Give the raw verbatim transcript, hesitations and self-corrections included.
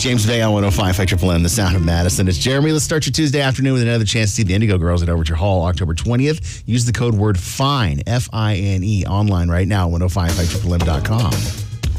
James Bay on one oh five Triple M, the sound of Madison. It's Jeremy. Let's start your Tuesday afternoon with another chance to see the Indigo Girls at Overture Hall October twentieth. Use the code word FINE, F I N E, online right now, one oh five triple M dot com.